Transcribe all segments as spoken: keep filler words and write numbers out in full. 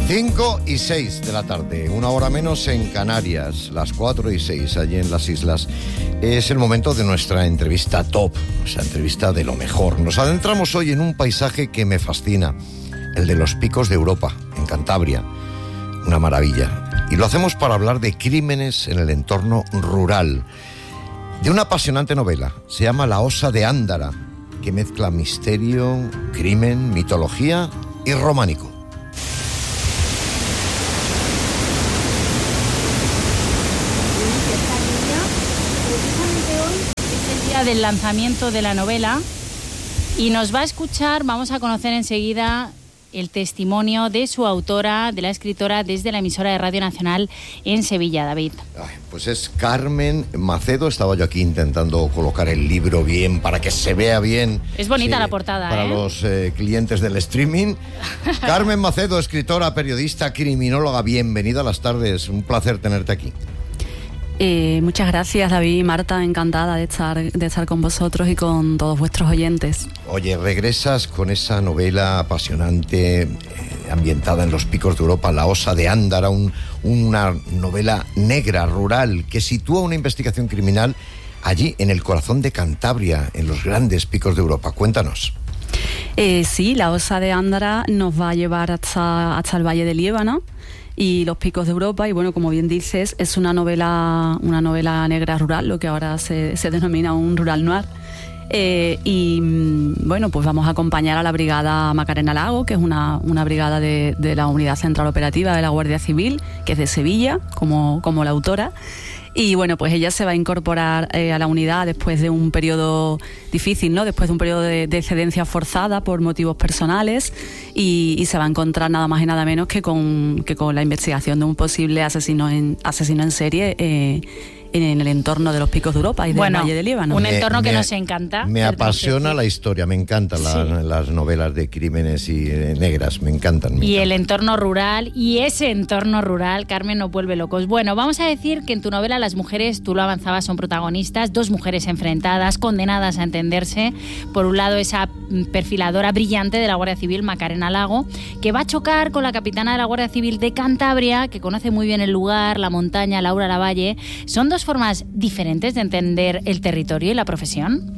cinco y seis de la tarde, una hora menos en Canarias, las cuatro y seis allí en las islas. Es el momento de nuestra entrevista top, o sea, entrevista de lo mejor. Nos adentramos hoy en un paisaje que me fascina, el de los Picos de Europa, en Cantabria. Una maravilla. Y lo hacemos para hablar de crímenes en el entorno rural, de una apasionante novela. Se llama La Osa de Ándara, que mezcla misterio, crimen, mitología y románico. Del lanzamiento de la novela y nos va a escuchar, vamos a conocer enseguida el testimonio de su autora, de la escritora, desde la emisora de Radio Nacional en Sevilla, David. Ay, pues es Carmen Macedo. Estaba yo aquí intentando colocar el libro bien para que se vea bien. Es bonita sí, la portada, para ¿eh? los eh, clientes del streaming. Carmen Macedo, escritora, periodista, criminóloga, bienvenida a las tardes. Un placer tenerte aquí. Eh, muchas gracias, David y Marta, encantada de estar, de estar con vosotros y con todos vuestros oyentes. Oye, regresas con esa novela apasionante, eh, ambientada en los Picos de Europa, La Osa de Ándara, un, una novela negra, rural, que sitúa una investigación criminal allí en el corazón de Cantabria, en los grandes Picos de Europa. Cuéntanos. Eh, sí, La Osa de Ándara nos va a llevar hasta, hasta el Valle de Liébana y los Picos de Europa, y bueno, como bien dices, es una novela una novela negra rural, lo que ahora se, se denomina un rural noir. Eh, y bueno, pues vamos a acompañar a la brigada Macarena Lago, que es una, una brigada de, de la Unidad Central Operativa de la Guardia Civil, que es de Sevilla, como, como la autora. Y bueno, pues ella se va a incorporar eh, a la unidad después de un periodo difícil, ¿no? Después de un periodo de, de excedencia forzada por motivos personales, y, y se va a encontrar nada más y nada menos que con, que con la investigación de un posible asesino en, asesino en serie eh, en el entorno de los Picos de Europa y del bueno, Valle de Líbano. Un entorno me, que me, nos encanta. Me apasiona la historia, me encantan sí. las, las novelas de crímenes y eh, negras, me encantan. Me y encantan. el entorno rural, y ese entorno rural, Carmen, nos vuelve locos. Bueno, vamos a decir que en tu novela las mujeres, tú lo avanzabas, son protagonistas, dos mujeres enfrentadas, condenadas a entenderse. Por un lado, esa perfiladora brillante de la Guardia Civil, Macarena Lago, que va a chocar con la capitana de la Guardia Civil de Cantabria, que conoce muy bien el lugar, la montaña, Laura Lavalle. Son dos formas diferentes de entender el territorio y la profesión.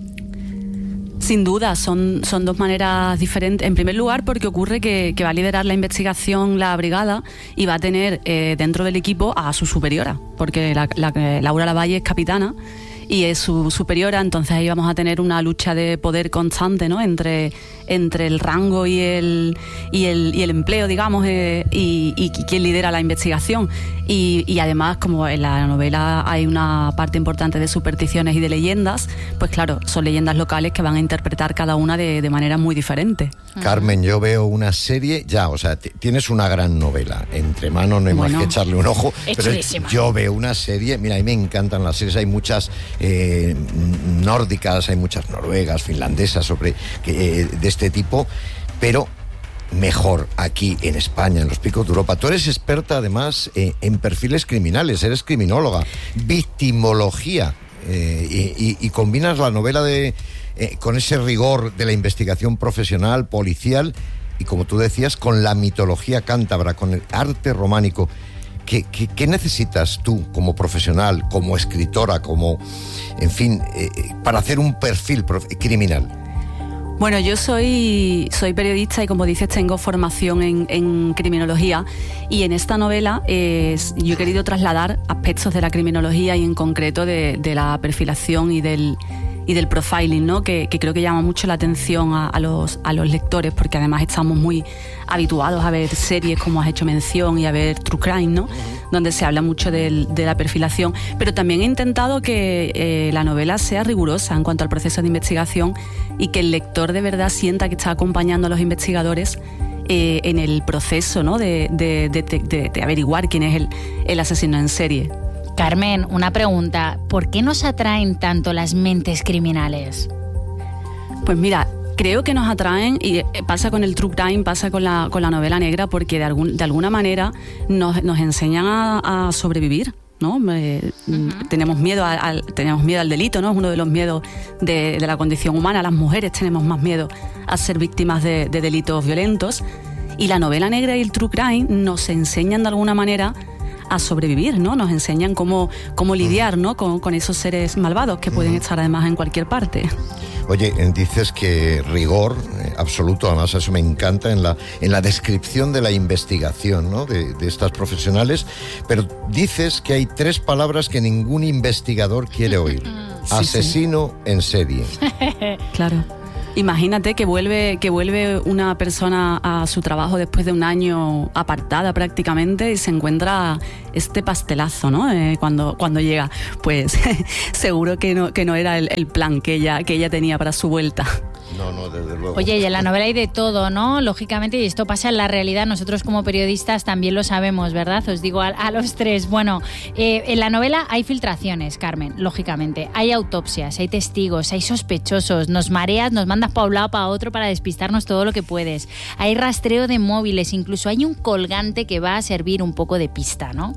Sin duda, son, son dos maneras diferentes. En primer lugar, porque ocurre que, que va a liderar la investigación la brigada y va a tener eh, dentro del equipo a su superiora, porque la, la, Laura Lavalle es capitana y es su superiora, entonces ahí vamos a tener una lucha de poder constante, ¿no? entre, entre el rango y el, y el, y el empleo, digamos, eh, y, y quién lidera la investigación. Y, y además, como en la novela hay una parte importante de supersticiones y de leyendas, pues claro, son leyendas locales que van a interpretar cada una de, de manera muy diferente. Carmen, yo veo una serie ya, o sea, t- tienes una gran novela entre manos, no hay bueno, más que echarle un ojo, es pero chulísima. Yo veo una serie, mira, a mí me encantan las series, hay muchas eh, nórdicas, hay muchas noruegas, finlandesas, sobre que, eh, de este tipo, pero mejor aquí en España, en los Picos de Europa. Tú eres experta además eh, en perfiles criminales, eres criminóloga, victimología, eh, y, y, y combinas la novela de eh, con ese rigor de la investigación profesional, policial, y como tú decías, con la mitología cántabra, con el arte románico. ¿Qué, qué, qué necesitas tú como profesional, como escritora, como, en fin, eh, para hacer un perfil prof- criminal? Bueno, yo soy, soy periodista y, como dices, tengo formación en, en criminología, y en esta novela eh, yo he querido trasladar aspectos de la criminología y en concreto de, de la perfilación y del, y del profiling, ¿no? que, que creo que llama mucho la atención a, a, los, a los lectores, porque además estamos muy habituados a ver series, como has hecho mención, y a ver True Crime, ¿no? Donde se habla mucho del, de la perfilación, pero también he intentado que eh, la novela sea rigurosa en cuanto al proceso de investigación y que el lector de verdad sienta que está acompañando a los investigadores eh, en el proceso, ¿no? de, de, de, de, de averiguar quién es el, el asesino en serie. Carmen, una pregunta, ¿por qué nos atraen tanto las mentes criminales? Pues mira, creo que nos atraen, y pasa con el true crime, pasa con la, con la novela negra, porque de, algún, de alguna manera nos, nos enseñan a, a sobrevivir, ¿no? Eh, uh-huh. tenemos miedo al, al, tenemos miedo al delito, ¿no? Es uno de los miedos de, de la condición humana. Las mujeres tenemos más miedo a ser víctimas de, de delitos violentos. Y la novela negra y el true crime nos enseñan de alguna manera a sobrevivir, ¿no? Nos enseñan cómo, cómo lidiar, ¿no? con, con esos seres malvados que pueden estar además en cualquier parte. Oye, dices que rigor eh, absoluto, además eso me encanta en la, en la descripción de la investigación, ¿no? de, de estas profesionales, pero dices que hay tres palabras que ningún investigador quiere oír. Sí, asesino sí. en serie. Claro. Imagínate que vuelve, que vuelve una persona a su trabajo después de un año apartada prácticamente y se encuentra este pastelazo, ¿no? Eh, cuando, cuando llega, pues seguro que no, que no era el, el plan que ella, que ella tenía para su vuelta. No, no, desde luego. Oye, y en la novela hay de todo, ¿no? Lógicamente, y esto pasa en la realidad, nosotros como periodistas también lo sabemos, ¿verdad? Os digo a, a los tres. Bueno, eh, en la novela hay filtraciones, Carmen, lógicamente. Hay autopsias, hay testigos, hay sospechosos. Nos mareas, nos mandas para un lado, para otro para despistarnos todo lo que puedes. Hay rastreo de móviles, incluso hay un colgante que va a servir un poco de pista, ¿no?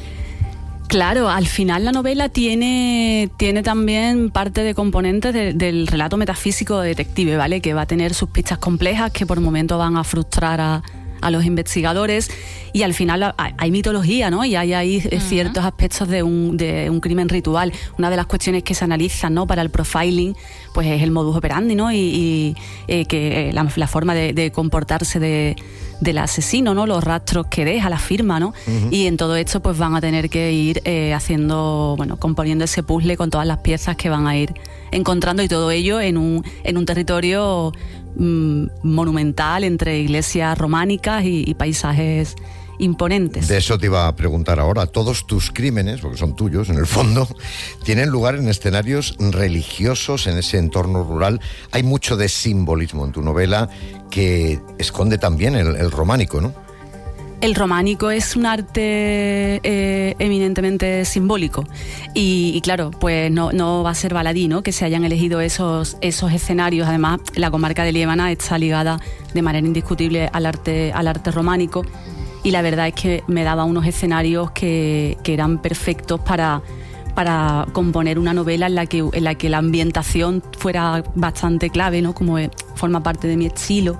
Claro, al final la novela tiene, tiene también parte de componentes de, del relato metafísico detective, ¿vale? Que va a tener sus pistas complejas que por momentos van a frustrar a, a los investigadores y al final hay, hay mitología, ¿no? Y hay ahí uh-huh. ciertos aspectos de un, de un crimen ritual. Una de las cuestiones que se analizan, ¿no? Para el profiling, pues es el modus operandi, ¿no? Y, y eh, que la, la forma de, de comportarse de del asesino, ¿no? Los rastros que deja, la firma, ¿no? Uh-huh. Y en todo esto pues van a tener que ir eh, haciendo, bueno, componiendo ese puzzle con todas las piezas que van a ir encontrando y todo ello en un, en un territorio mmm, monumental entre iglesias románicas y, y paisajes imponentes. De eso te iba a preguntar ahora. Todos tus crímenes, porque son tuyos en el fondo, tienen lugar en escenarios religiosos, en ese entorno rural. Hay mucho de simbolismo en tu novela que esconde también el, el románico, ¿no? El románico es un arte eh, eminentemente simbólico y, y claro, pues no, no va a ser baladí, ¿no? Que se hayan elegido esos, esos escenarios. Además, la comarca de Liébana está ligada de manera indiscutible al arte, al arte románico. Y la verdad es que me daba unos escenarios que, que eran perfectos para, para componer una novela en la que, en la que la ambientación fuera bastante clave, ¿no? Como forma parte de mi estilo.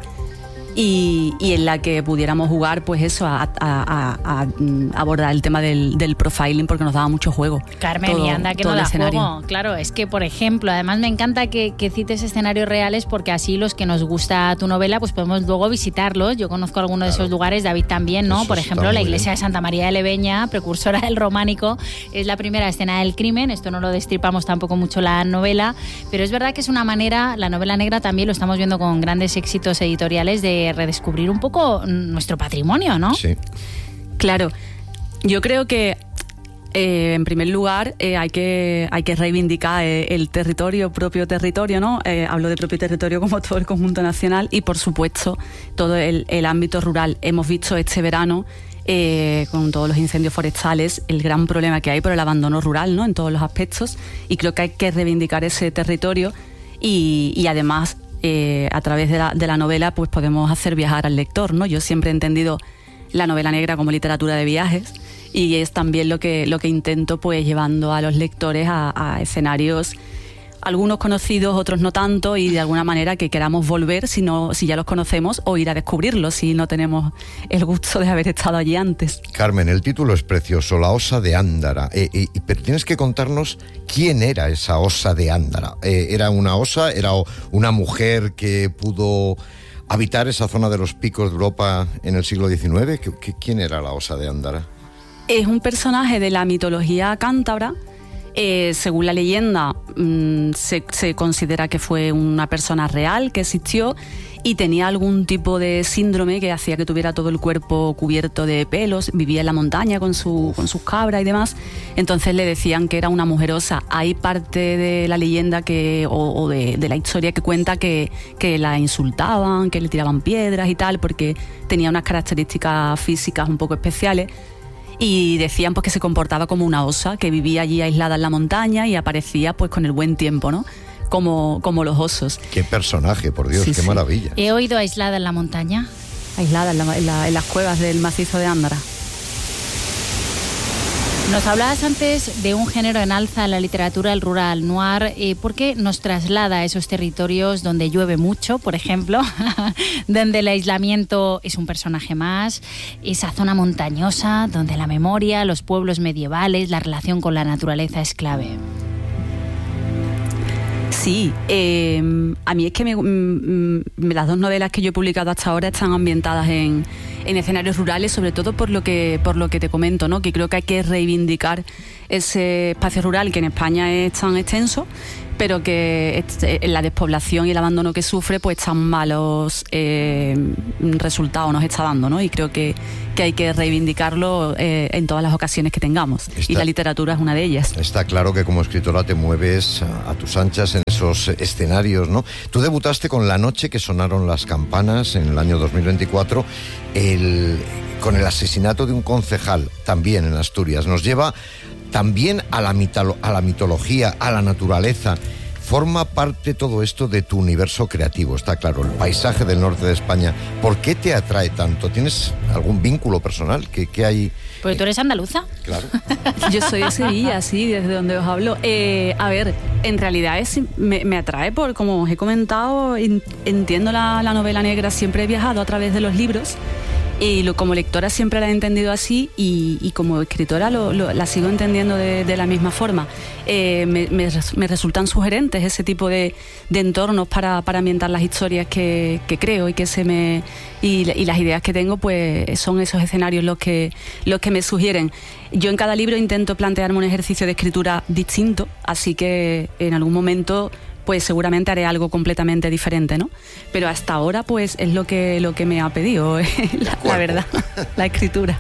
Y, y en la que pudiéramos jugar, pues eso, a, a, a, a abordar el tema del, del profiling, porque nos daba mucho juego. Carmen, todo, y anda que no da juego. Claro, es que, por ejemplo, además me encanta que, que cites escenarios reales, porque así los que nos gusta tu novela, pues podemos luego visitarlos. Yo conozco algunos claro. de esos lugares, David también, ¿no? Eso por ejemplo, la iglesia bien. de Santa María de Leveña, precursora del románico, es la primera escena del crimen. Esto no lo destripamos tampoco mucho la novela, pero es verdad que es una manera, la novela negra también lo estamos viendo con grandes éxitos editoriales, de redescubrir un poco nuestro patrimonio, ¿no? Sí. Claro. Yo creo que eh, en primer lugar eh, hay que hay que reivindicar eh, el territorio, propio territorio, ¿no? Eh, hablo de propio territorio como todo el conjunto nacional y, por supuesto, todo el, el ámbito rural. Hemos visto este verano Eh, con todos los incendios forestales, el gran problema que hay por el abandono rural, ¿no? En todos los aspectos, y creo que hay que reivindicar ese territorio y, y además Eh, a través de la, de la novela pues podemos hacer viajar al lector, ¿no? Yo siempre he entendido la novela negra como literatura de viajes y es también lo que, lo que intento, pues llevando a los lectores a, a escenarios, algunos conocidos, otros no tanto, y de alguna manera que queramos volver si, no, si ya los conocemos, o ir a descubrirlos si no tenemos el gusto de haber estado allí antes. Carmen, el título es precioso, La osa de Ándara, eh, eh, pero tienes que contarnos quién era esa osa de Ándara. Eh, ¿Era una osa? ¿Era una mujer que pudo habitar esa zona de los picos de Europa en el siglo diecinueve? ¿Quién era la osa de Ándara? Es un personaje de la mitología cántabra. Eh, según la leyenda, mmm, se, se considera que fue una persona real que existió y tenía algún tipo de síndrome que hacía que tuviera todo el cuerpo cubierto de pelos, vivía en la montaña con, su, con sus cabras y demás. Entonces le decían que era una mujer osa. Hay parte de la leyenda que, o, o de, de la historia que cuenta que, que la insultaban, que le tiraban piedras y tal, porque tenía unas características físicas un poco especiales. Y decían pues que se comportaba como una osa, que vivía allí aislada en la montaña y aparecía pues con el buen tiempo, ¿no? Como, como los osos. Qué personaje, por Dios, sí, qué sí. maravilla. He oído aislada en la montaña. Aislada en, la, en, la, en las cuevas del macizo de Ándara. Nos hablabas antes de un género en alza en la literatura, el rural noir, eh, porque nos traslada a esos territorios donde llueve mucho, por ejemplo, donde el aislamiento es un personaje más, esa zona montañosa donde la memoria, los pueblos medievales, la relación con la naturaleza es clave. Sí, eh, a mí es que me, mm, las dos novelas que yo he publicado hasta ahora están ambientadas en, en escenarios rurales, sobre todo por lo que por lo que te comento, ¿no? Que creo que hay que reivindicar ese espacio rural que en España es tan extenso, pero que la despoblación y el abandono que sufre, pues tan malos eh, resultados nos está dando, ¿no? Y creo que, que hay que reivindicarlo eh, en todas las ocasiones que tengamos. Está, y la literatura es una de ellas. Está claro que como escritora te mueves a, a tus anchas en esos escenarios, ¿no? Tú debutaste con La noche que sonaron las campanas en el año dos mil veinticuatro, el, con el asesinato de un concejal, también en Asturias. Nos lleva también a la, mitolo- a la mitología, a la naturaleza. Forma parte todo esto de tu universo creativo, está claro, el paisaje del norte de España. ¿Por qué te atrae tanto? ¿Tienes algún vínculo personal? ¿Qué, qué hay? Porque tú eres andaluza. Claro. Yo soy de Sevilla, sí, desde donde os hablo. Eh, a ver, en realidad es, me, me atrae por, como os he comentado, in, entiendo la, la novela negra, siempre he viajado a través de los libros. Y lo, como lectora siempre la he entendido así y, y como escritora lo, lo, la sigo entendiendo de, de la misma forma. Eh, me, me, me resultan sugerentes ese tipo de, de entornos para, para ambientar las historias que, que creo y que se me y, y las ideas que tengo, pues son esos escenarios los que, los que me sugieren. Yo en cada libro intento plantearme un ejercicio de escritura distinto, así que en algún momento pues seguramente haré algo completamente diferente, ¿no? Pero hasta ahora, pues, es lo que, lo que me ha pedido, eh, la, la verdad, la escritura.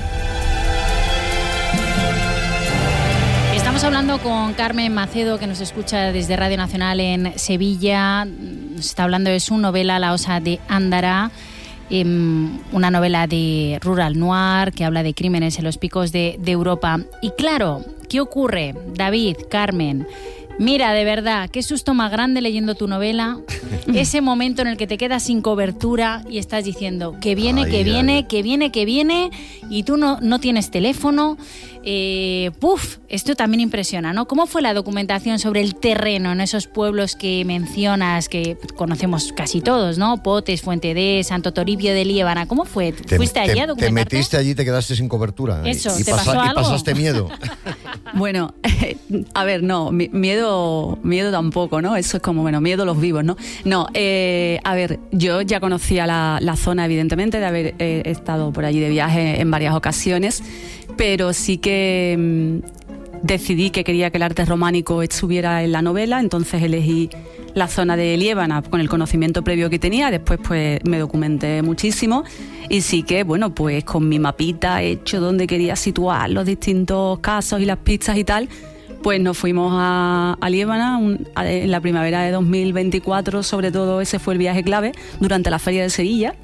Estamos hablando con Carmen Macedo, que nos escucha desde Radio Nacional en Sevilla. Nos está hablando de su novela La osa de Ándara, eh, una novela de rural noir que habla de crímenes en los picos de, de Europa. Y claro, ¿qué ocurre? David, Carmen... Mira, de verdad, qué susto más grande leyendo tu novela, ese momento en el que te quedas sin cobertura y estás diciendo que viene, ay, que viene, ay. que viene, que viene, y tú no, no tienes teléfono. Eh, ¡Puf! Esto también impresiona, ¿no? ¿Cómo fue la documentación sobre el terreno en esos pueblos que mencionas, que conocemos casi todos, ¿no? Potes, Fuente D, Santo Toribio de Liébana. ¿Cómo fue? Te, ¿Fuiste allí a documentarte? Te metiste allí y te quedaste sin cobertura. Eso, y, y ¿te pasa, pasó y algo? pasaste miedo. Bueno, eh, a ver, no, miedo, miedo tampoco, ¿no? Eso es como, bueno, miedo a los vivos, ¿no? No, eh, a ver, yo ya conocía la, la zona, evidentemente, de haber eh, estado por allí de viaje en varias ocasiones, pero sí que mmm, decidí que quería que el arte románico estuviera en la novela, entonces elegí la zona de Liébana con el conocimiento previo que tenía. Después pues me documenté muchísimo y sí que, bueno, pues con mi mapita hecho donde quería situar los distintos casos y las pistas y tal, pues nos fuimos a, a Liébana un, a, en la primavera de dos mil veinticuatro, sobre todo ese fue el viaje clave durante la Feria de Sevilla.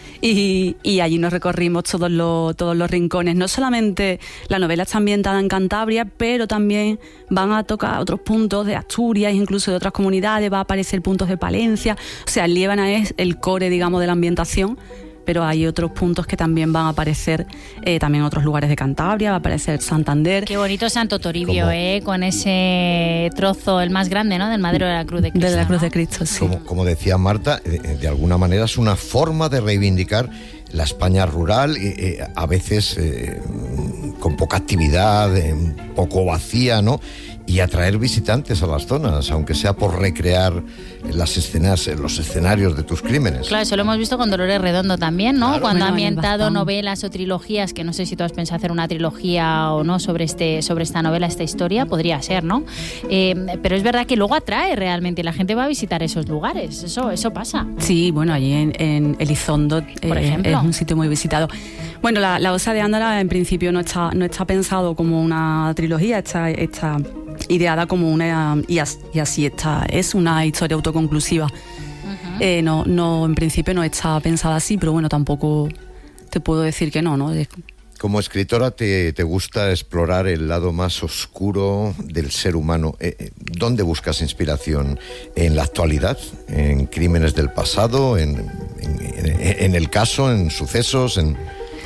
Y, y allí nos recorrimos todos los, todos los rincones. No solamente la novela está ambientada en Cantabria, pero también van a tocar otros puntos de Asturias, incluso de otras comunidades, va a aparecer puntos de Palencia. O sea, Liébana es el core, digamos, de la ambientación, pero hay otros puntos que también van a aparecer, eh, también en otros lugares de Cantabria, va a aparecer Santander. Qué bonito Santo Toribio, eh, con ese trozo, el más grande, ¿no?, del madero de la Cruz de Cristo. De la Cruz ¿no? de Cristo, sí. Como, como decía Marta, de, de alguna manera es una forma de reivindicar la España rural, eh, eh, a veces eh, con poca actividad, eh, un poco vacía, ¿no?, y atraer visitantes a las zonas, aunque sea por recrear las escenas, los escenarios de tus crímenes. Claro, eso lo hemos visto con Dolores Redondo también, ¿no? Claro. Cuando Bueno, ha ambientado bastante. novelas o trilogías, que no sé si tú has pensado hacer una trilogía o no sobre este, sobre esta novela, esta historia, podría ser, ¿no? Eh, pero es verdad que luego atrae realmente, la gente va a visitar esos lugares, eso, eso pasa. Sí, bueno, allí en, en Elizondo, Por eh, ejemplo. es un sitio muy visitado. Bueno, la, la Osa de Ándara en principio no está, no está pensado como una trilogía, está, está ideada como una, y así, y así está, es una historia autoconclusiva. Uh-huh. Eh, no, no, en principio no está pensada así, pero bueno, tampoco te puedo decir que no, ¿no? Es, Como escritora te, te gusta explorar el lado más oscuro del ser humano. Eh, ¿Dónde buscas inspiración? ¿En la actualidad? ¿En crímenes del pasado? ¿En, en, en, en el caso? ¿En sucesos? En...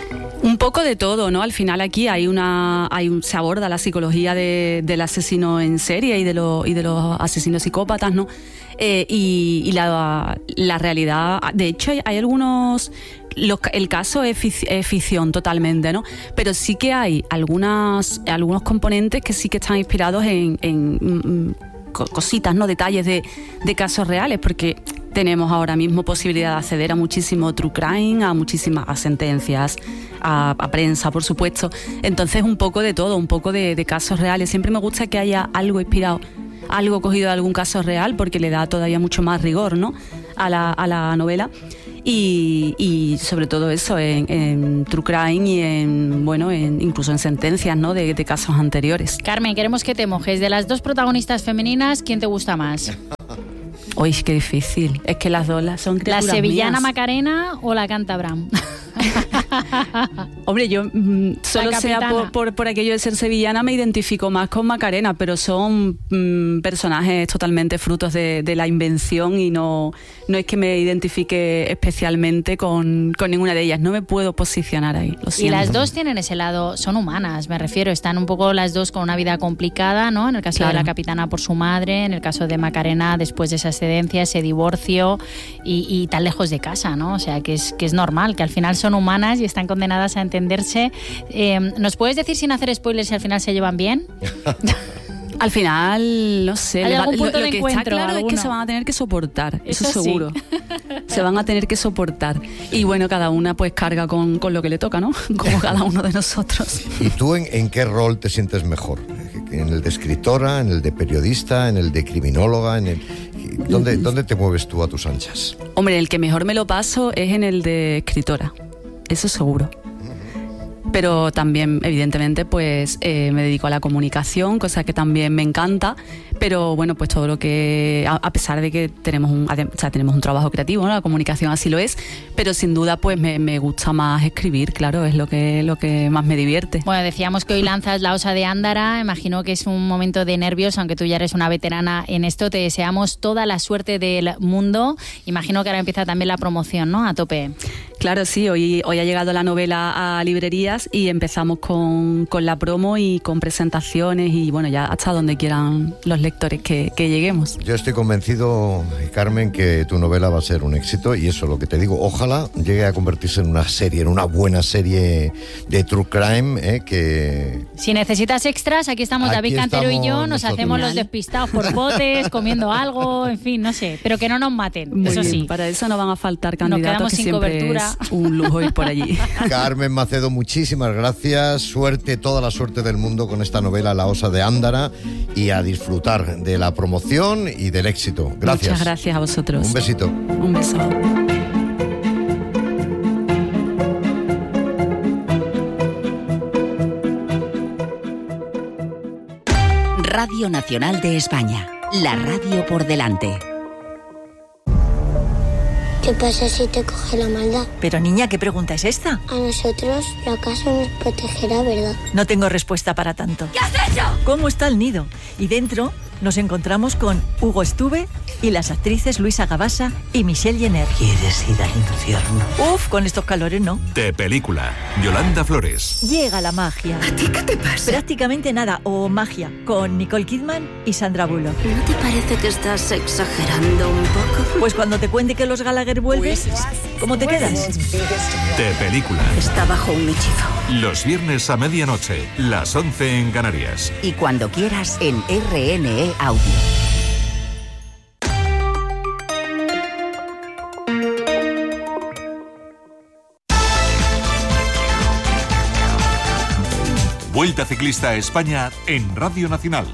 Un poco de todo, ¿no? Al final aquí hay una, hay un, se aborda la psicología de, del asesino en serie y de, lo, y de los asesinos psicópatas, ¿no? Eh, y y la, la realidad, de hecho hay, hay algunos, los, el caso es, fic, es ficción totalmente, ¿no? Pero sí que hay algunas, algunos componentes que sí que están inspirados en, en cositas, ¿no? Detalles de, de casos reales, porque tenemos ahora mismo posibilidad de acceder a muchísimo true crime, a muchísimas a sentencias, a, a prensa, por supuesto. Entonces, un poco de todo, un poco de, de casos reales. Siempre me gusta que haya algo inspirado, algo cogido de algún caso real, porque le da todavía mucho más rigor, ¿no? a, la, a la novela. Y, y sobre todo eso, en, en true crime y en, bueno, en, incluso en sentencias, ¿no? de, de casos anteriores. Carmen, queremos que te mojes. De las dos protagonistas femeninas, ¿quién te gusta más? Uy, qué difícil. Es que las dos las son criaturas ¿La sevillana mías. Macarena o la cántabra? Hombre, yo mmm, solo sea por, por, por aquello de ser sevillana me identifico más con Macarena, pero son mmm, personajes totalmente frutos de, de la invención y no, no es que me identifique especialmente con, con ninguna de ellas. No me puedo posicionar ahí, lo siento. Y las dos tienen ese lado, son humanas, me refiero, están un poco las dos con una vida complicada, ¿no? En el caso claro. de la capitana por su madre, en el caso de Macarena después de esa excedencia, ese divorcio y, y tan lejos de casa, ¿no? O sea, que es, que es normal, que al final son humanas y están condenadas a entenderse. Eh, ¿Nos puedes decir sin hacer spoilers si al final se llevan bien? Al final, no sé. ¿Hay algún va, punto lo, de lo que encuentro, está claro alguno? Es que se van a tener que soportar, eso, eso seguro. Sí. Se van a tener que soportar. Y bueno, cada una pues carga con, con lo que le toca, ¿no? Como cada uno de nosotros. ¿Y tú en, en qué rol te sientes mejor? ¿En el de escritora, en el de periodista, en el de criminóloga? En el... ¿Dónde, ¿Dónde te mueves tú a tus anchas? Hombre, el que mejor me lo paso es en el de escritora, eso seguro. Pero también, evidentemente, pues eh, me dedico a la comunicación, cosa que también me encanta. Pero bueno, pues todo lo que, a, a pesar de que tenemos un, o sea, tenemos un trabajo creativo, ¿no? La comunicación así lo es, pero sin duda pues me, me gusta más escribir, claro, es lo que, lo que más me divierte. Bueno, decíamos que hoy lanzas La Osa de Ándara, imagino que es un momento de nervios, aunque tú ya eres una veterana en esto, te deseamos toda la suerte del mundo. Imagino que ahora empieza también la promoción, ¿no? A tope. Claro, sí, hoy, hoy ha llegado la novela a librerías y empezamos con, con la promo y con presentaciones y bueno, ya hasta donde quieran los lectores que, que lleguemos. Yo estoy convencido, Carmen, que tu novela va a ser un éxito y eso es lo que te digo. Ojalá llegue a convertirse en una serie, en una buena serie de true crime, ¿eh? que... Si necesitas extras, aquí estamos aquí David Cantero y yo, nos hacemos los despistados por botes, comiendo algo, en fin, no sé, pero que no nos maten, Muy eso bien, sí. Para eso no van a faltar candidatos, que sin siempre cobertura. Es un lujo ir por allí. Carmen Macedo, muchísimas gracias, suerte, toda la suerte del mundo con esta novela La Osa de Ándara y a disfrutar de la promoción y del éxito. Gracias. Muchas gracias a vosotros. Un besito. Un beso. Radio Nacional de España, la radio por delante. ¿Qué pasa si te coge la maldad? Pero niña, ¿qué pregunta es esta? A nosotros la casa nos protegerá, ¿verdad? No tengo respuesta para tanto. ¿Qué has hecho? ¿Cómo está el nido? Y dentro nos encontramos con Hugo Estuve y las actrices Luisa Gabasa y Michelle Jenner. ¿Quieres ir al infierno? Uf, con estos calores no. De película, Yolanda Flores. Llega la magia. ¿A ti qué te pasa? Prácticamente nada, o magia, con Nicole Kidman y Sandra Bullock. ¿No te parece que estás exagerando un poco? Pues cuando te cuente que los Gallagher vuelven, ¿cómo te quedas? De película. Está bajo un hechizo. Los viernes a medianoche, las once en Canarias. Y cuando quieras en R N E Audio. Vuelta Ciclista a España en Radio Nacional.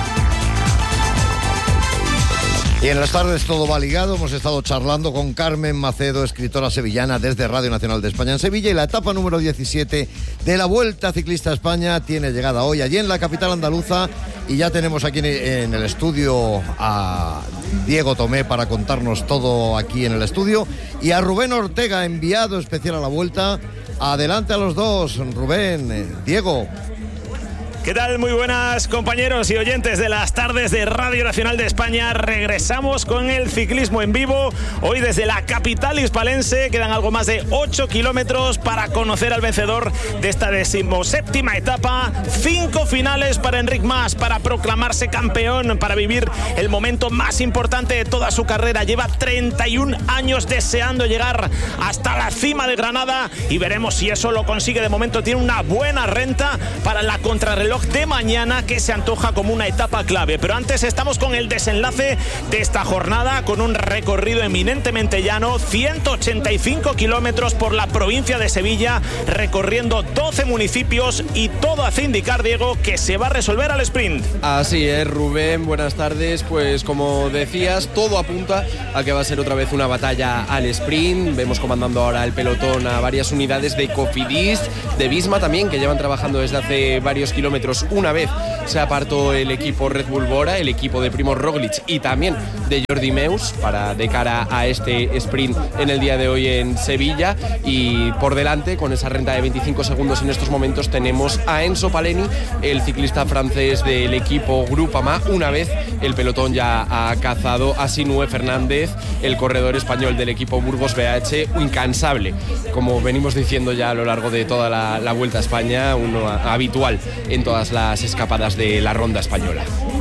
Y en las tardes todo va ligado. Hemos estado charlando con Carmen Macedo, escritora sevillana desde Radio Nacional de España en Sevilla. Y la etapa número diecisiete de la Vuelta Ciclista a España tiene llegada hoy allí en la capital andaluza. Y ya tenemos aquí en el estudio a Diego Tomé para contarnos todo aquí en el estudio. Y a Rubén Ortega, enviado especial a la Vuelta. Adelante a los dos, Rubén, eh, Diego. ¿Qué tal? Muy buenas, compañeros y oyentes de las tardes de Radio Nacional de España. Regresamos con el ciclismo en vivo. Hoy desde la capital hispalense quedan algo más de ocho kilómetros para conocer al vencedor de esta decimoséptima etapa. Cinco finales para Enric Mas, para proclamarse campeón, para vivir el momento más importante de toda su carrera. Lleva treinta y un años deseando llegar hasta la cima de Granada y veremos si eso lo consigue. De momento tiene una buena renta para la contrarreloj de mañana, que se antoja como una etapa clave. Pero antes estamos con el desenlace de esta jornada, con un recorrido eminentemente llano, ciento ochenta y cinco kilómetros por la provincia de Sevilla, recorriendo doce municipios, y todo hace indicar, Diego, que se va a resolver al sprint. Así es, Rubén, buenas tardes. Pues como decías, todo apunta a que va a ser otra vez una batalla al sprint. Vemos comandando ahora el pelotón a varias unidades de Cofidis, de Visma también, que llevan trabajando desde hace varios kilómetros. Una vez se apartó el equipo Red Bull Bora, el equipo de Primož Roglič y también de Jordi Meus para de cara a este sprint en el día de hoy en Sevilla. Y por delante, con esa renta de veinticinco segundos en estos momentos, tenemos a Enzo Paleni, el ciclista francés del equipo Groupama. Una vez el pelotón ya ha cazado a Sinue Fernández, el corredor español del equipo Burgos B H, incansable, como venimos diciendo ya a lo largo de toda la, la Vuelta a España, uno habitual en todas las escapadas de la ronda española.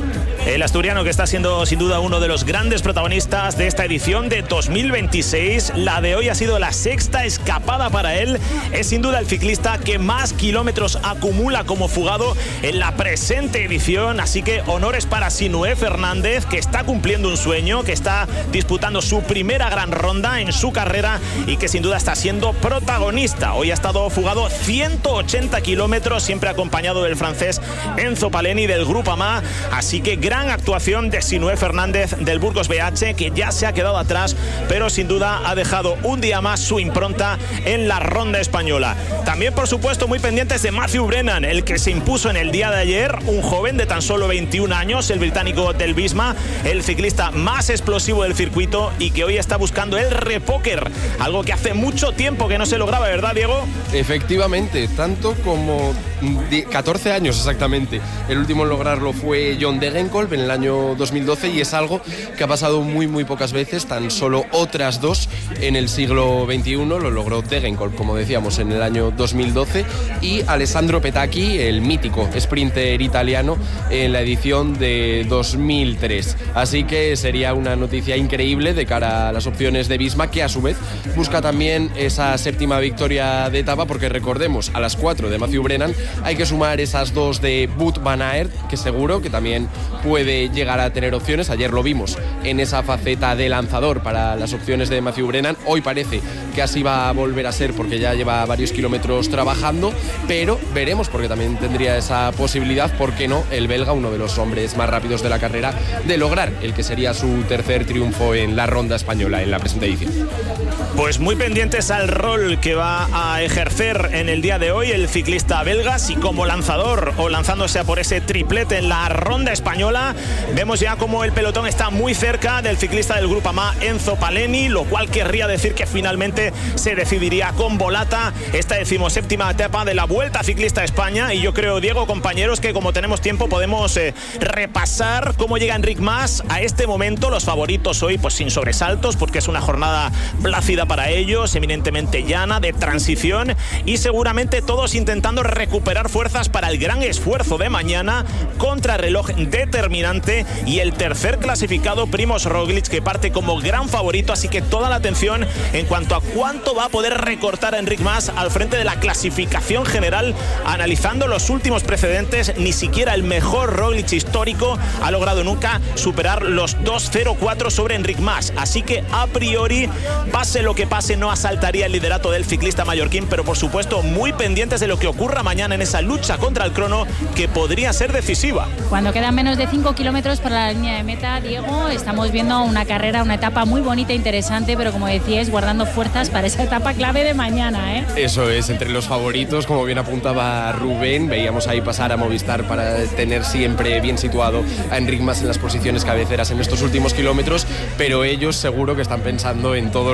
El asturiano, que está siendo sin duda uno de los grandes protagonistas de esta edición de dos mil veintiséis. La de hoy ha sido la sexta escapada para él. Es sin duda el ciclista que más kilómetros acumula como fugado en la presente edición. Así que honores para Sinue Fernández, que está cumpliendo un sueño, que está disputando su primera gran ronda en su carrera y que sin duda está siendo protagonista. Hoy ha estado fugado ciento ochenta kilómetros, siempre acompañado del francés Enzo Paleni del Groupama. Así que gran Gran actuación de Sinue Fernández del Burgos B H, que ya se ha quedado atrás, pero sin duda ha dejado un día más su impronta en la ronda española. También, por supuesto, muy pendientes de Matthew Brennan, el que se impuso en el día de ayer, un joven de tan solo veintiún años, el británico del Visma, el ciclista más explosivo del circuito y que hoy está buscando el repóker, algo que hace mucho tiempo que no se lograba, ¿verdad, Diego? Efectivamente, tanto como catorce años exactamente. El último en lograrlo fue John Degenkolb en el año dos mil doce y es algo que ha pasado muy muy pocas veces, tan solo otras dos en el siglo veintiuno. Lo logró Degenkolb, como decíamos, en el año dos mil doce, y Alessandro Petacchi, el mítico sprinter italiano, en la edición de dos mil tres. Así que sería una noticia increíble de cara a las opciones de Visma, que a su vez busca también esa séptima victoria de etapa, porque recordemos, a las cuatro de Matthew Brennan hay que sumar esas dos de Wout van Aert, que seguro que también puede llegar a tener opciones. Ayer lo vimos en esa faceta de lanzador para las opciones de Matthew Brennan. Hoy parece que así va a volver a ser, porque ya lleva varios kilómetros trabajando, pero veremos, porque también tendría esa posibilidad, ¿por qué no?, el belga, uno de los hombres más rápidos de la carrera, de lograr el que sería su tercer triunfo en la ronda española en la presente edición. Pues muy pendientes al rol que va a ejercer en el día de hoy el ciclista belga, si como lanzador o lanzándose a por ese triplete en la ronda española. Vemos ya como el pelotón está muy cerca del ciclista del Groupama, Enzo Paleni, lo cual querría decir que finalmente se decidiría con volata esta decimoséptima etapa de la Vuelta Ciclista a España. Y yo creo, Diego, compañeros, que como tenemos tiempo podemos eh, repasar cómo llega Enric Mas a este momento. Los favoritos hoy, pues sin sobresaltos, porque es una jornada plácida para ellos, eminentemente llana, de transición, y seguramente todos intentando recuperar fuerzas para el gran esfuerzo de mañana, contrarreloj determinante, y el tercer clasificado, Primož Roglič, que parte como gran favorito. Así que toda la atención en cuanto a cuánto va a poder recortar a Enric Mas al frente de la clasificación general. Analizando los últimos precedentes, ni siquiera el mejor Roglič histórico ha logrado nunca superar los dos cero cuatro sobre Enric Mas. Así que a priori, pase lo que pase, no asaltaría el liderato del ciclista mallorquín, pero por supuesto muy pendientes de lo que ocurra mañana en esa lucha contra el crono, que podría ser decisiva. Cuando quedan menos de cinco kilómetros para la línea de meta, Diego, estamos viendo una carrera, una etapa muy bonita e interesante, pero como decías, guardando fuerzas para esa etapa clave de mañana, ¿eh? Eso es, entre los favoritos, como bien apuntaba Rubén, veíamos ahí pasar a Movistar para tener siempre bien situado a Enric Mas en las posiciones cabeceras en estos últimos kilómetros, pero ellos seguro que están pensando en todo lo que viene mañana.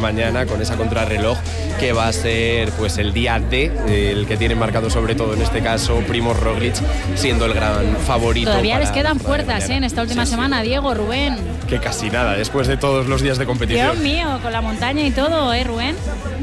mañana con esa contrarreloj que va a ser pues el día D, el que tiene marcado sobre todo en este caso Primož Roglič, siendo el gran favorito. Todavía para, les quedan fuerzas ¿eh? en esta última sí, semana, sí. Diego, Rubén. Que casi nada, después de todos los días de competición. Dios mío, con la montaña y todo, ¿eh, Rubén?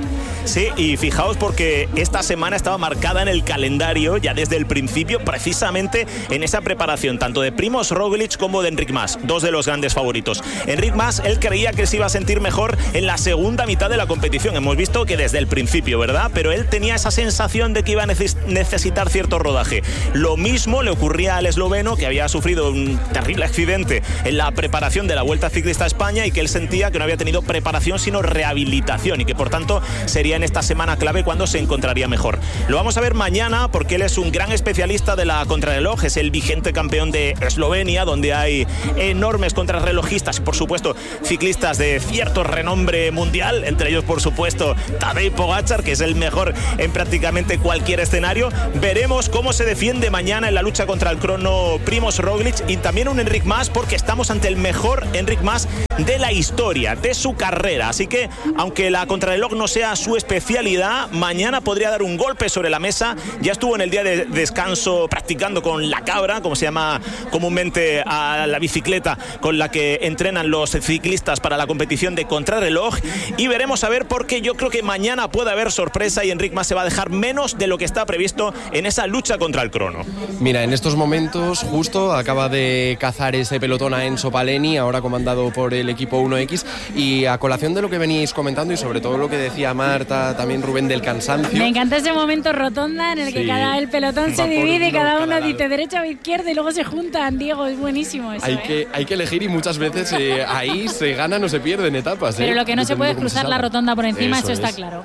Sí, y fijaos porque esta semana estaba marcada en el calendario ya desde el principio, precisamente en esa preparación, tanto de Primož Roglič como de Enric Mas, dos de los grandes favoritos. Enric Mas, él creía que se iba a sentir mejor en la segunda mitad de la competición. Hemos visto que desde el principio, ¿verdad? Pero él tenía esa sensación de que iba a neces- necesitar cierto rodaje. Lo mismo le ocurría al esloveno, que había sufrido un terrible accidente en la preparación de la Vuelta Ciclista a España y que él sentía que no había tenido preparación sino rehabilitación y que por tanto sería en esta semana clave cuando se encontraría mejor. Lo vamos a ver mañana porque él es un gran especialista de la contrarreloj, es el vigente campeón de Eslovenia, donde hay enormes contrarrelojistas y por supuesto ciclistas de cierto renombre mundial, entre ellos por supuesto Tadej Pogačar, que es el mejor en prácticamente cualquier escenario. Veremos cómo se defiende mañana en la lucha contra el crono Primož Roglič y también un Enric Mas, porque estamos ante el mejor Enric Mas de la historia, de su carrera, así que aunque la contrarreloj no sea su especialidad, mañana podría dar un golpe sobre la mesa. Ya estuvo en el día de descanso practicando con la cabra, como se llama comúnmente a la bicicleta con la que entrenan los ciclistas para la competición de contrarreloj, y veremos a ver, porque yo creo que mañana puede haber sorpresa y Enric Mas se va a dejar menos de lo que está previsto en esa lucha contra el crono. Mira, en estos momentos justo acaba de cazar ese pelotón a Enzo Paleni, ahora comandado por el equipo uno equis, y a colación de lo que veníais comentando y sobre todo lo que decía Marta, también Rubén, del cansancio. Me encanta ese momento rotonda en el que sí. cada el pelotón se divide y cada uno dice derecha o izquierda y luego se juntan. Diego, es buenísimo eso. Hay, ¿eh? que, hay que elegir y muchas veces eh, ahí se ganan o se pierden etapas. Pero ¿eh? lo que no Depende se puede es cruzar se la rotonda por encima, eso, eso está es. claro.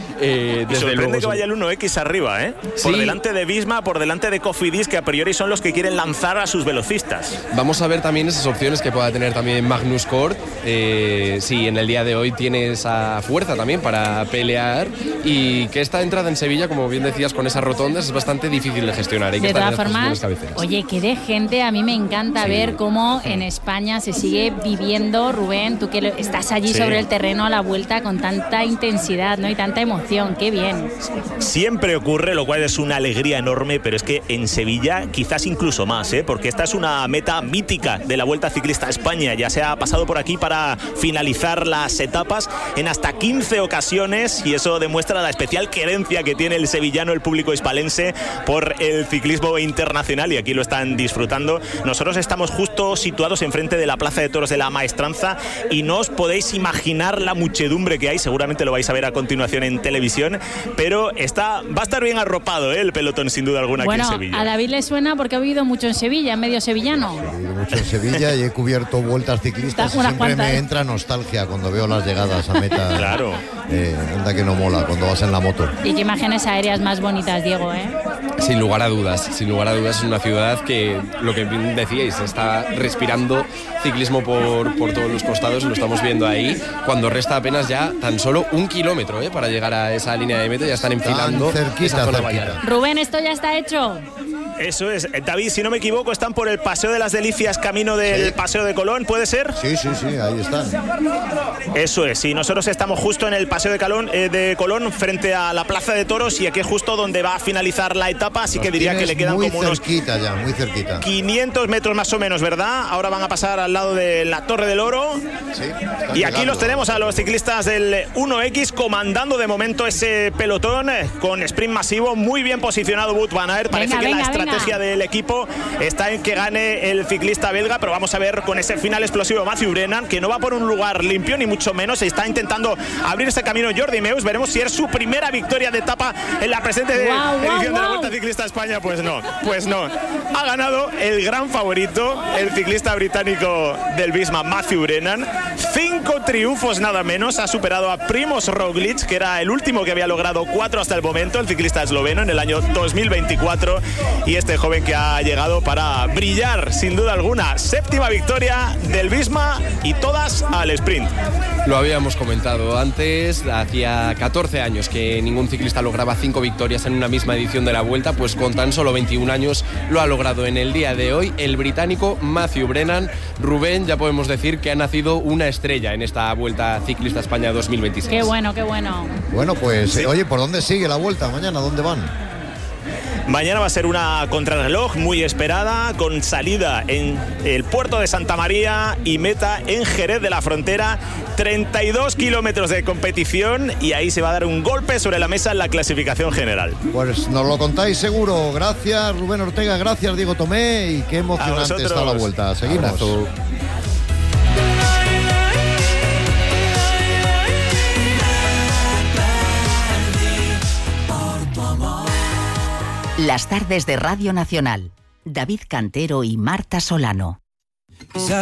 Eh, y sorprende luego, que vaya el uno equis arriba, ¿eh? Sí. Por delante de Visma, por delante de Cofidis, que a priori son los que quieren lanzar a sus velocistas. Vamos a ver también esas opciones que pueda tener también Magnus Cort. Eh, sí, en el día de hoy tiene esa fuerza también para pelear, y que esta entrada en Sevilla, como bien decías, con esas rotondas es bastante difícil de gestionar. Hay que de estar todas en formas, oye, que de gente, a mí me encanta sí. ver cómo en España se sigue viviendo, Rubén, tú que estás allí sí. sobre el terreno a la vuelta con tanta intensidad, ¿no? Y tanta emoción, qué bien. Siempre ocurre, lo cual es una alegría enorme, pero es que en Sevilla quizás incluso más, ¿eh? Porque esta es una meta mítica de la Vuelta Ciclista a España. Ya se ha pasado por aquí para finalizar las etapas en hasta quince ocasiones, y eso demuestra la especial querencia que tiene el sevillano, el público hispalense, por el ciclismo internacional, y aquí lo están disfrutando. Nosotros estamos justo situados enfrente de la Plaza de Toros de la Maestranza y no os podéis imaginar la muchedumbre que hay. Seguramente lo vais a ver a continuación en televisión, pero está, va a estar bien arropado, ¿eh? El pelotón, sin duda alguna, bueno, aquí en Sevilla. A David le suena porque ha vivido mucho en Sevilla, medio sevillano. He vivido mucho en Sevilla y he cubierto vueltas ciclistas y siempre cuantas. me entra nostalgia cuando veo las llegadas a meta. Claro. Eh, anda que no mola cuando vas en la moto. Y qué imágenes aéreas más bonitas, Diego, ¿eh? Sin lugar a dudas, sin lugar a dudas es una ciudad que, lo que decíais, está respirando ciclismo por, por todos los costados, lo estamos viendo ahí, cuando resta apenas ya tan solo un kilómetro ¿eh? para llegar a esa línea de meta, ya están enfilando tan cerquita, esa zona cerquita. Rubén, esto ya está hecho. Eso es. David, si no me equivoco, están por el Paseo de las Delicias, camino del sí. Paseo de Colón, ¿puede ser? Sí, sí, sí, ahí están. Eso es, sí, nosotros estamos justo en el Paseo de Colón, eh, de Colón, frente a la Plaza de Toros, y aquí es justo donde va a finalizar la etapa, así Los que diría que le quedan muy como unos cerquita ya, muy cerquita. quinientos metros más o menos, ¿verdad? Ahora van a pasar al lado de la Torre del Oro. Sí, y aquí llegando. Los tenemos a los ciclistas del uno equis comandando de momento ese pelotón eh, con sprint masivo, muy bien posicionado Wout van Aert. Parece venga, que venga, la estrategia venga. del equipo está en que gane el ciclista belga, pero vamos a ver con ese final explosivo Mathieu Brennan, que no va por un lugar limpio ni mucho menos, está intentando abrir ese camino Jordi Meus. Veremos si es su primera victoria de etapa en la presente wow, edición wow, de la Vuelta Ciclista a España. Pues no, pues no. Ha ganado el gran favorito, el ciclista británico del Visma, Mathieu Brennan. Cinco triunfos nada menos, ha superado a Primož Roglič, que era el último que había logrado cuatro hasta el momento, el ciclista esloveno, en el año dos mil veinticuatro, y y este joven que ha llegado para brillar, sin duda alguna. Séptima victoria del Visma y todas al sprint. Lo habíamos comentado antes, hacía catorce años que ningún ciclista lograba cinco victorias en una misma edición de la Vuelta, pues con tan solo veintiún años lo ha logrado en el día de hoy el británico Matthew Brennan. Rubén, ya podemos decir que ha nacido una estrella en esta Vuelta Ciclista España dos mil veintiséis. Qué bueno, qué bueno. Bueno, pues, Sí. eh, oye, ¿por dónde sigue la Vuelta mañana? ¿Dónde van? Mañana va a ser una contrarreloj muy esperada, con salida en el puerto de Santa María y meta en Jerez de la Frontera. treinta y dos kilómetros de competición y ahí se va a dar un golpe sobre la mesa en la clasificación general. Pues nos lo contáis seguro. Gracias, Rubén Ortega, gracias, Diego Tomé, y qué emocionante está la Vuelta. Seguimos. Abrazo. Las tardes de Radio Nacional. David Cantero y Marta Solano.